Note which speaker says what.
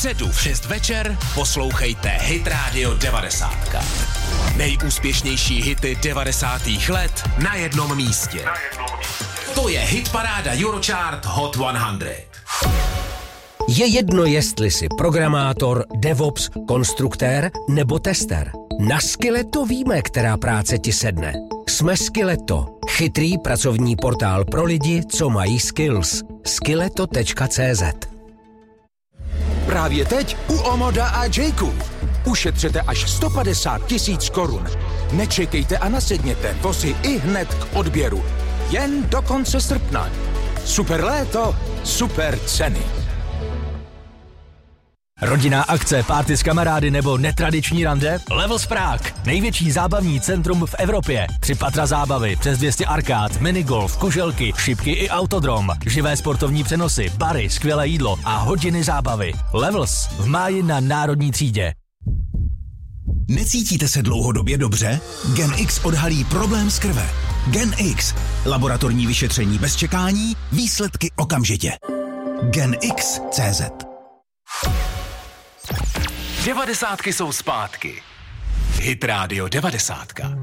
Speaker 1: středu v 6 večer poslouchejte Hit Radio 90. Nejúspěšnější hity 90. let na jednom místě. To je hitparáda Eurochart Hot 100.
Speaker 2: Je jedno, jestli jsi programátor, DevOps, konstruktér nebo tester. Na Skilleto víme, která práce ti sedne. Jsme Skilleto, chytrý pracovní portál pro lidi, co mají skills. Skilleto.cz.
Speaker 3: Právě teď u Omoda a Jayku. Ušetřete až 150 000 korun. Nečekejte a nasedněte vozy i hned k odběru. Jen do konce srpna. Super léto, super ceny.
Speaker 4: Rodinná akce, party s kamarády nebo netradiční rande? Levels Prague. Největší zábavní centrum v Evropě. 3 patra zábavy, přes 200 arkád, minigolf, kuželky, šipky i autodrom. Živé sportovní přenosy, bary, skvělé jídlo a hodiny zábavy. Levels v máji na Národní třídě.
Speaker 5: Necítíte se dlouhodobě dobře? GenX odhalí problém z krve. GenX. Laboratorní vyšetření bez čekání, výsledky okamžitě. GenX.cz.
Speaker 1: 90 jsou zpátky. Hit Radio 90.